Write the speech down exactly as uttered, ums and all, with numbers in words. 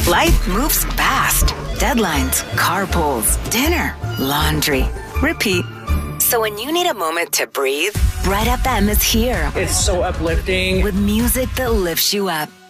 Life moves fast. Deadlines, carpools, dinner, laundry, repeat. So when you need a moment to breathe, Bright F M is here. It's so uplifting. With music that lifts you up.